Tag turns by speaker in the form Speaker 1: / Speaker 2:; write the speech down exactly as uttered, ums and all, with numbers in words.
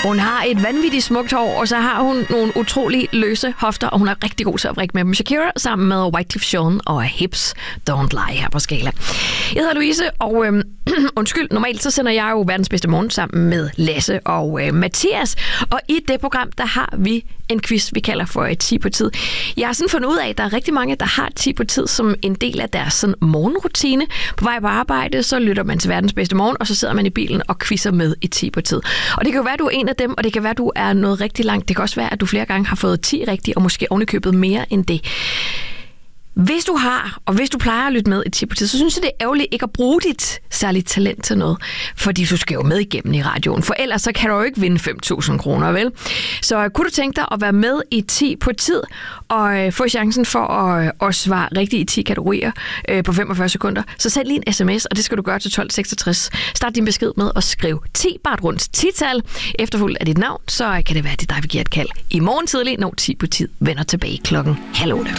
Speaker 1: Hun har et vanvittigt smukt hår, og så har hun nogle utrolig løse hofter, og hun er rigtig god til at vrikke med dem. Shakira sammen med Wyclef Jean og Hips Don't Lie her på Skala. Jeg hedder Louise, og øhm, undskyld, normalt så sender jeg jo verdens bedste morgen sammen med Lasse og øh, Mathias, og i det program, der har vi en quiz, vi kalder for ti på tid. Jeg har sådan fundet ud af, at der er rigtig mange, der har ti på tid som en del af deres sådan, morgenrutine. På vej på arbejde, så lytter man til verdens bedste morgen, og så sidder man i bilen og quizzer med i ti på tid. Og det kan jo være, at du er en af dem, og det kan være, at du er noget rigtig langt. Det kan også være, at du flere gange har fået ti rigtigt, og måske ovenikøbet mere end det. Hvis du har, og hvis du plejer at lytte med i ti på tid, så synes jeg, det er ærgerligt ikke at bruge dit særligt talent til noget. Fordi du skal jo med igennem i radioen, for ellers så kan du jo ikke vinde fem tusind kroner, vel? Så kunne du tænke dig at være med i ti på tid, og få chancen for at, at svare rigtigt i ti kategorier øh, på femogfyrre sekunder, så send lige en sms, og det skal du gøre til tolv seksogtres. Start din besked med at skrive ti, bare et rundt ti-tal, efterfulgt af dit navn, så kan det være, at det er dig, vi giver et kald i morgen tidlig, når ti på tid vender tilbage klokken halv otte.